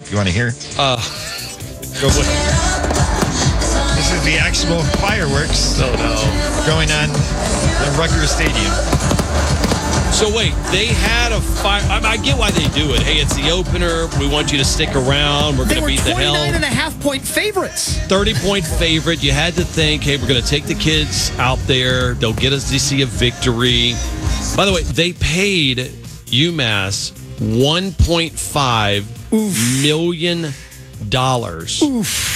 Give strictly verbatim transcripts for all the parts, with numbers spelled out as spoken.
You want to hear? Uh, Go for it. This is the actual fireworks oh, no. going on at Rutgers Stadium. So, wait, they had a fire. I, I get why they do it. Hey, it's the opener. We want you to stick around. We're going to beat the hell. They were twenty-nine and a half point favorites. thirty-point favorite. You had to think, hey, we're going to take the kids out there. They'll get us to see a victory. By the way, they paid UMass one point five million dollars. Oof.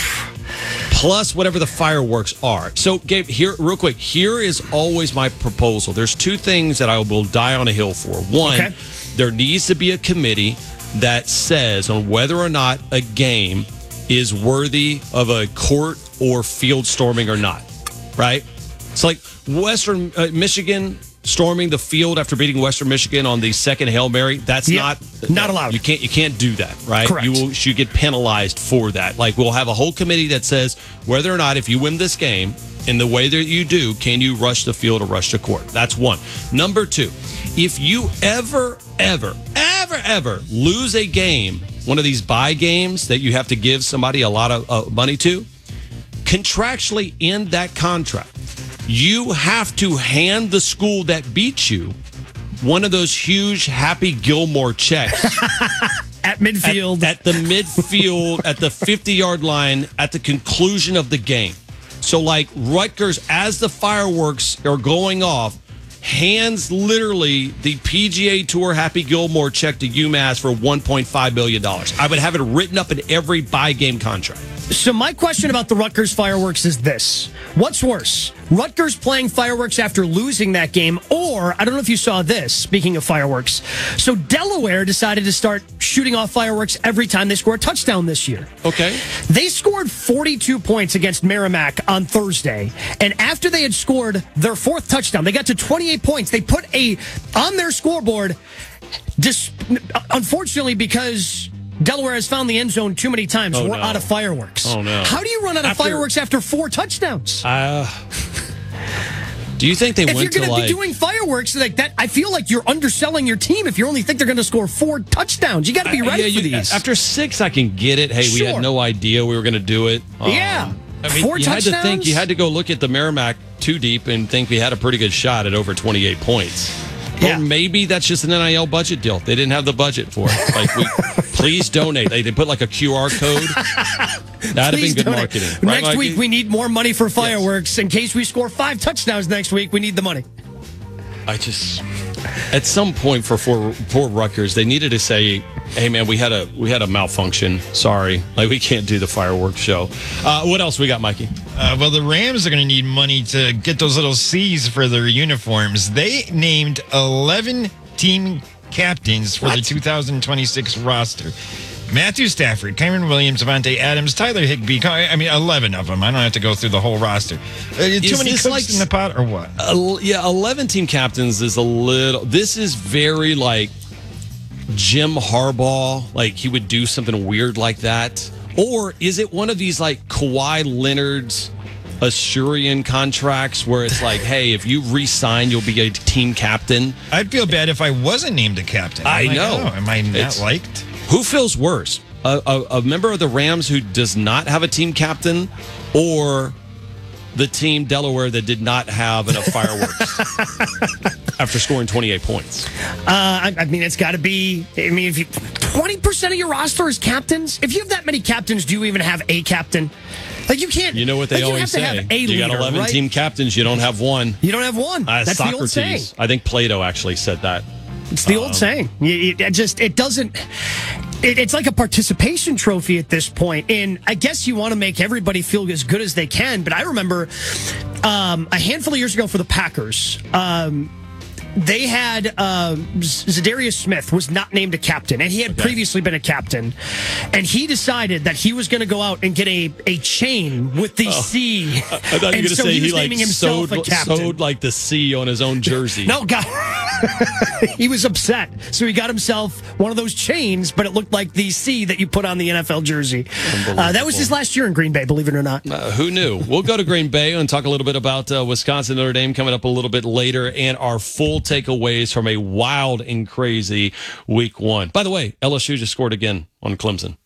Plus whatever the fireworks are. So, Gabe, here, real quick, here is always my proposal. There's two things that I will die on a hill for. One, okay. There needs to be a committee that says on whether or not a game is worthy of a court or field storming or not, right? It's like Western uh, Michigan storming the field after beating Western Michigan on the second Hail Mary. That's yep. not not no, allowed. You can't you can't do that, right? Correct. You will you get penalized for that. Like we'll have a whole committee that says whether or not if you win this game in the way that you do, can you rush the field or rush the court? That's one. Number two, if you ever, ever, ever, ever lose a game, one of these buy games that you have to give somebody a lot of uh, money to, contractually in that contract, you have to hand the school that beat you one of those huge Happy Gilmore checks. At midfield. At, at the midfield, at the fifty-yard line, at the conclusion of the game. So, like, Rutgers, as the fireworks are going off, hands literally the P G A Tour Happy Gilmore check to UMass for one point five million dollars. I would have it written up in every buy game contract. So my question about the Rutgers fireworks is this. What's worse? Rutgers playing fireworks after losing that game, or, I don't know if you saw this, speaking of fireworks. So Delaware decided to start shooting off fireworks every time they score a touchdown this year. Okay. They scored forty-two points against Merrimack on Thursday, and after they had scored their fourth touchdown, they got to twenty-eight points. They put a, on their scoreboard, dis, unfortunately because Delaware has found the end zone too many times. Oh, We're no. out of fireworks. Oh, no. How do you run out of After, fireworks after four touchdowns? Uh, do you think they if went you're to going to like... be doing fireworks like that, I feel like you're underselling your team if you only think they're going to score four touchdowns. You got to be ready uh, yeah, for you, these. After six, I can get it. Hey, sure. we had no idea we were going to do it. Um, yeah. I mean, four you touchdowns? had to think, you had to go look at the Merrimack two deep and think we had a pretty good shot at over twenty-eight points. Yeah. Or maybe that's just an N I L budget deal. They didn't have the budget for it. Like, we, please donate. They, they put like a Q R code. That'd have been good donate. marketing. Right, Next Mikey? week, we need more money for fireworks. Yes. In case we score five touchdowns next week, we need the money. I just, at some point for poor, poor Rutgers, they needed to say, hey, man, we had a we had a malfunction. Sorry. Like, we can't do the fireworks show. Uh, what else we got, Mikey? Uh, well, the Rams are going to need money to get those little C's for their uniforms. They named eleven team captains for What? the two thousand twenty-six roster. Matthew Stafford, Kyron Williams, Avante Adams, Tyler Higbee. I mean, eleven of them. I don't have to go through the whole roster. Uh, too Is many this cooks like- in the pot, or what? Uh, yeah, eleven team captains is a little. This is very like Jim Harbaugh. Like he would do something weird like that. Or is it one of these like Kawhi Leonard's Assyrian contracts where it's like, hey, if you re-sign, you'll be a team captain? I'd feel bad if I wasn't named a captain. I I'm like, know. oh, am I not It's- liked? Who feels worse? A, a, a member of the Rams who does not have a team captain, or the team Delaware that did not have enough fireworks after scoring twenty-eight points? Uh, I, I mean, it's got to be. I mean, if you twenty percent of your roster is captains, if you have that many captains, do you even have a captain? Like you can't. You know what they like, always you have say: to have a you got leader, eleven right? team captains, you don't have one. You don't have one. Uh, That's the old saying. Socrates. I think Plato actually said that. It's the um, old saying. You, you, it just it doesn't. It, it's like a participation trophy at this point, and I guess you want to make everybody feel as good as they can. But I remember um, a handful of years ago for the Packers. Um, They had uh, Zadarius Smith was not named a captain, and he had Okay. previously been a captain. And he decided that he was going to go out and get a, a chain with the Oh, C. I thought you were And going to so say he he, was like naming himself sewed, a captain. sewed like the C on his own jersey. No, God. He was upset. So he got himself one of those chains, but it looked like the C that you put on the N F L jersey. Uh, that was his last year in Green Bay, believe it or not. Uh, who knew? We'll go to Green Bay and talk a little bit about uh, Wisconsin Notre Dame coming up a little bit later, and our full takeaways from a wild and crazy week one. By the way, L S U just scored again on Clemson.